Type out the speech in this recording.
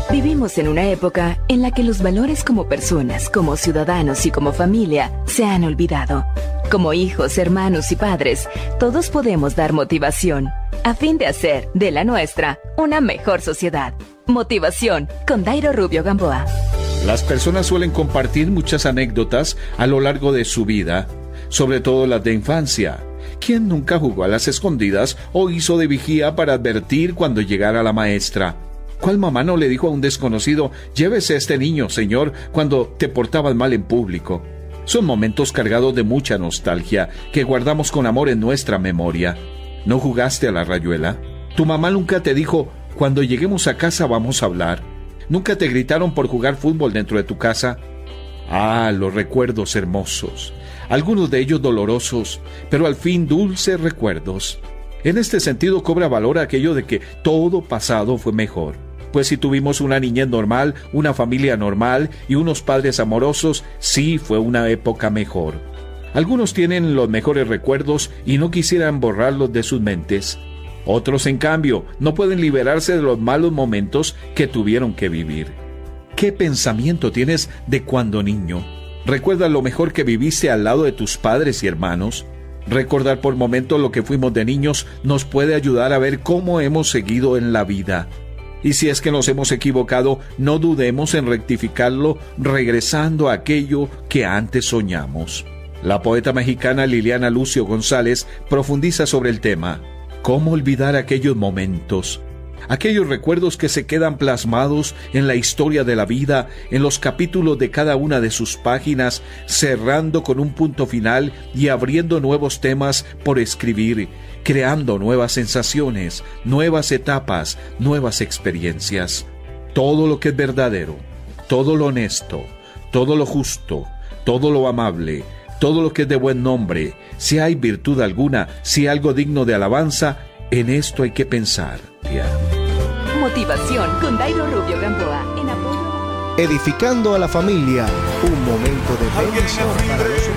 Vivimos en una época en la que los valores como personas, como ciudadanos y como familia se han olvidado. Como hijos, hermanos y padres, todos podemos dar motivación a fin de hacer de la nuestra una mejor sociedad. Motivación con Dairo Rubio Gamboa. Las personas suelen compartir muchas anécdotas a lo largo de su vida, sobre todo las de infancia. ¿Quién nunca jugó a las escondidas o hizo de vigía para advertir cuando llegara la maestra? ¿Cuál mamá no le dijo a un desconocido, llévese a este niño, señor, cuando te portabas mal en público? Son momentos cargados de mucha nostalgia que guardamos con amor en nuestra memoria. ¿No jugaste a la rayuela? ¿Tu mamá nunca te dijo, cuando lleguemos a casa vamos a hablar? ¿Nunca te gritaron por jugar fútbol dentro de tu casa? Ah, los recuerdos hermosos, algunos de ellos dolorosos, pero al fin dulces recuerdos. En este sentido cobra valor aquello de que todo pasado fue mejor. Pues si tuvimos una niñez normal, una familia normal y unos padres amorosos, sí fue una época mejor. Algunos tienen los mejores recuerdos y no quisieran borrarlos de sus mentes. Otros, en cambio, no pueden liberarse de los malos momentos que tuvieron que vivir. ¿Qué pensamiento tienes de cuando niño? ¿Recuerdas lo mejor que viviste al lado de tus padres y hermanos? Recordar por momentos lo que fuimos de niños nos puede ayudar a ver cómo hemos seguido en la vida. Y si es que nos hemos equivocado, no dudemos en rectificarlo regresando a aquello que antes soñamos. La poeta mexicana Liliana Lucio González profundiza sobre el tema. ¿Cómo olvidar aquellos momentos? Aquellos recuerdos que se quedan plasmados en la historia de la vida, en los capítulos de cada una de sus páginas, cerrando con un punto final y abriendo nuevos temas por escribir, creando nuevas sensaciones, nuevas etapas, nuevas experiencias. Todo lo que es verdadero, todo lo honesto, todo lo justo, todo lo amable, todo lo que es de buen nombre, si hay virtud alguna, si hay algo digno de alabanza, en esto hay que pensar. Motivación con Dairo Rubio Gamboa. En apoyo. Edificando a la familia, un momento de bendición para los